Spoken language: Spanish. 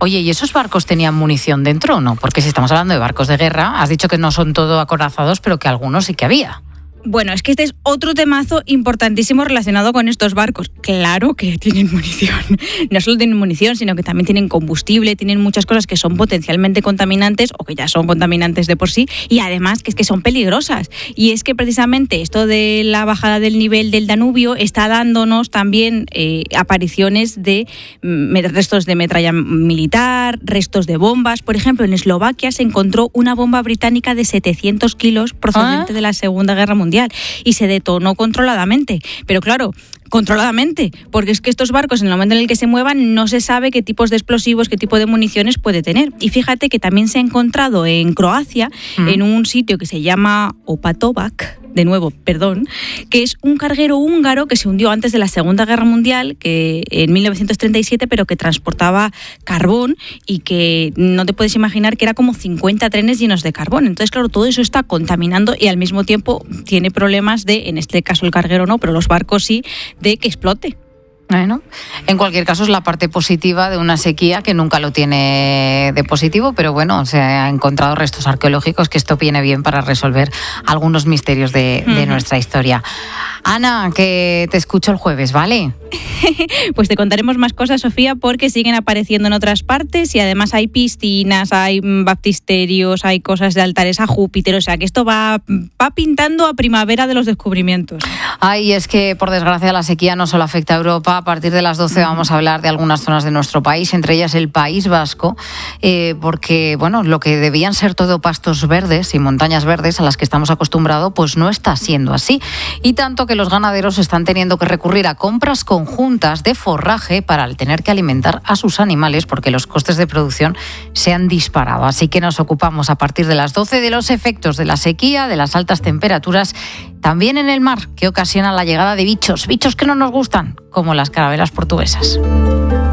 Oye, ¿y esos barcos tenían munición dentro o no? Porque si estamos hablando de barcos de guerra, has dicho que no son todo acorazados, pero que algunos sí que había. Bueno, es que este es otro temazo importantísimo relacionado con estos barcos. Claro que tienen munición. No solo tienen munición, sino que también tienen combustible, tienen muchas cosas que son potencialmente contaminantes o que ya son contaminantes de por sí, y además que es que son peligrosas. Y es que precisamente esto de la bajada del nivel del Danubio está dándonos también apariciones de restos de metralla militar, restos de bombas. Por ejemplo, en Eslovaquia se encontró una bomba británica de 700 kilos procedente de la Segunda Guerra Mundial. Y se detonó controladamente. Pero claro, controladamente, porque es que estos barcos, en el momento en el que se muevan, no se sabe qué tipos de explosivos, qué tipo de municiones puede tener. Y fíjate que también se ha encontrado en Croacia, en un sitio que se llama Opatovac, que es un carguero húngaro que se hundió antes de la Segunda Guerra Mundial, que en 1937, pero que transportaba carbón y que no te puedes imaginar que era como 50 trenes llenos de carbón. Entonces, claro, todo eso está contaminando y al mismo tiempo tiene problemas de, en este caso el carguero no, pero los barcos sí, de que explote. Bueno, en cualquier caso es la parte positiva de una sequía que nunca lo tiene de positivo, pero bueno, se han encontrado restos arqueológicos, que esto viene bien para resolver algunos misterios de nuestra historia. Ana, que te escucho el jueves, ¿vale? Pues te contaremos más cosas, Sofía, porque siguen apareciendo en otras partes y además hay piscinas, hay baptisterios, hay cosas de altares a Júpiter, o sea que esto va pintando a primavera de los descubrimientos. Ay, es que por desgracia la sequía no solo afecta a Europa. A partir de las 12 vamos a hablar de algunas zonas de nuestro país, entre ellas el País Vasco, porque bueno, lo que debían ser todo pastos verdes y montañas verdes a las que estamos acostumbrados, pues no está siendo así. Y tanto que los ganaderos están teniendo que recurrir a compras conjuntas de forraje para tener que alimentar a sus animales, porque los costes de producción se han disparado. Así que nos ocupamos a partir de las 12 de los efectos de la sequía, de las altas temperaturas, también en el mar, que ocasiona la llegada de bichos que no nos gustan, como las carabelas portuguesas.